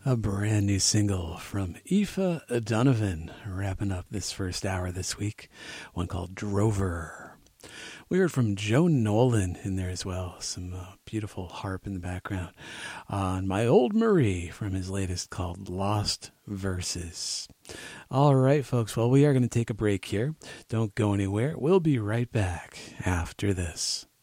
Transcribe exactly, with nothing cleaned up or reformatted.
A brand new single from Aoife Donovan, wrapping up this first hour this week, one called Drover. We heard from Joe Nolan in there as well, some uh, beautiful harp in the background, on My Old Marie from his latest called Lost Verses. All right, folks, well, we are going to take a break here. Don't go anywhere. We'll be right back after this.